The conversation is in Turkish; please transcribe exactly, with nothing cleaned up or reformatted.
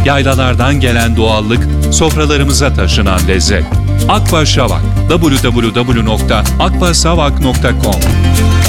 Yaylalardan gelen doğallık, sofralarımıza taşınan lezzet. Akba Şavak. double-u double-u double-u nokta akba savak nokta com